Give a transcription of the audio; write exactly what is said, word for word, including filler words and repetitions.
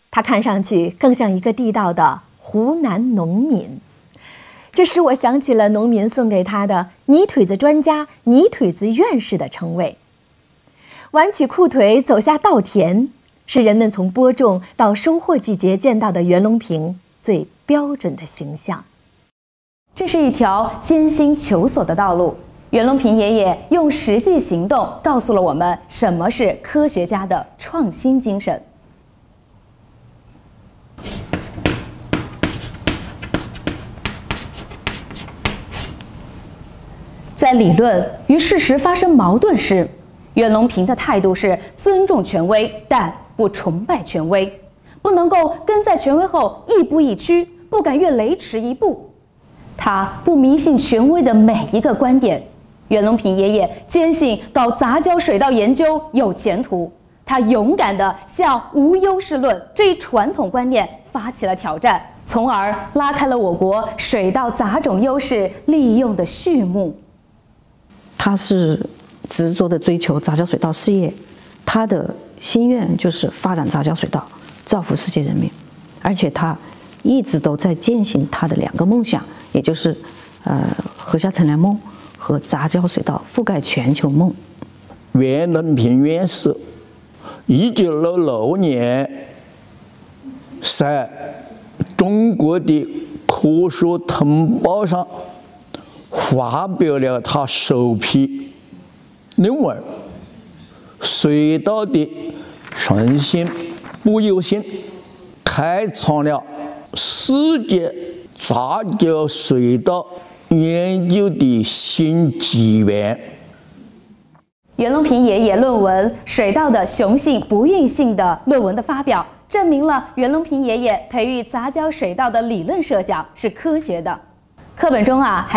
他看上去更像一个地道的湖南农民。这使我想起了农民送给他的“泥腿子专家”“泥腿子院士”的称谓。挽起裤腿走下稻田，是人们从播种到收获季节见到的袁隆平最标准的形象。 这是一条艰辛求索的道路，袁隆平爷爷用实际行动告诉了我们什么是科学家的创新精神。在理论与事实发生矛盾时，袁隆平的态度是尊重权威，但不崇拜权威，不能够跟在权威后亦步亦趋，不敢越雷池一步。他不迷信权威的每一个观点。袁隆平爷爷坚信搞杂交水稻研究有前途，他勇敢地向无优势论这一传统观念发起了挑战，从而拉开了我国水稻杂种优势利用的序幕。 他是执着地追求杂交水稻事业，他的心愿就是发展杂交水稻，造福世界人民，而且他一直都在践行他的两个梦想，也就是呃禾下乘凉梦和杂交水稻覆盖全球梦。 袁隆平院士一九六六年在中国的科学通报上发表了他首批论文《水稻的纯性不优性》，开创了世界杂交水稻研究的新纪元。 袁隆平爷爷论文《水稻的雄性不孕性》的论文的发表，证明了袁隆平爷爷培育杂交水稻的理论设想是科学的。课本中啊还